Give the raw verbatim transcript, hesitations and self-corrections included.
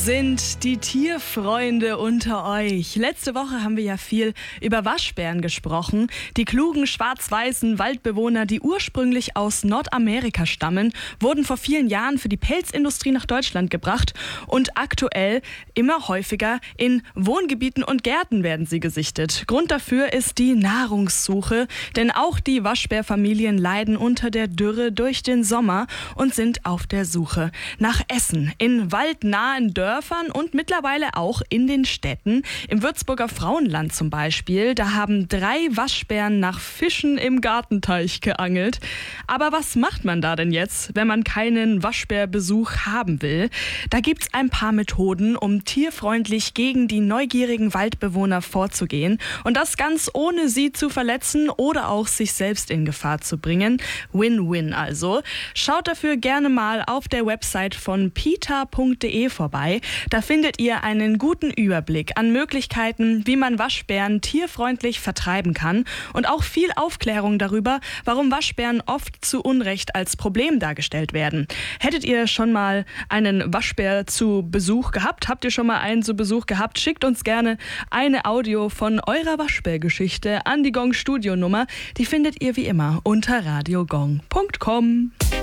sind die Tierfreunde unter euch? Letzte Woche haben wir ja viel über Waschbären gesprochen. Die klugen schwarz-weißen Waldbewohner, die ursprünglich aus Nordamerika stammen, wurden vor vielen Jahren für die Pelzindustrie nach Deutschland gebracht und aktuell immer häufiger in Wohngebieten und Gärten werden sie gesichtet. Grund dafür ist die Nahrungssuche, denn auch die Waschbärfamilien leiden unter der Dürre durch den Sommer und sind auf der Suche nach Essen. In waldnahen Dörfern und mittlerweile auch in den Städten. Im Würzburger Frauenland zum Beispiel, da haben drei Waschbären nach Fischen im Gartenteich geangelt. Aber was macht man da denn jetzt, wenn man keinen Waschbärbesuch haben will? Da gibt's ein paar Methoden, um tierfreundlich gegen die neugierigen Waldbewohner vorzugehen. Und das ganz ohne sie zu verletzen oder auch sich selbst in Gefahr zu bringen. Win-win also. Schaut dafür gerne mal auf der Website von peta punkt de vorbei. Da findet ihr einen guten Überblick an Möglichkeiten, wie man Waschbären tierfreundlich vertreiben kann und auch viel Aufklärung darüber, warum Waschbären oft zu Unrecht als Problem dargestellt werden. Hättet ihr schon mal einen Waschbär zu Besuch gehabt? Habt ihr schon mal einen zu Besuch gehabt? Schickt uns gerne eine Audio von eurer Waschbärgeschichte an die Gong Studio Nummer. Die findet ihr wie immer unter radiogong punkt com.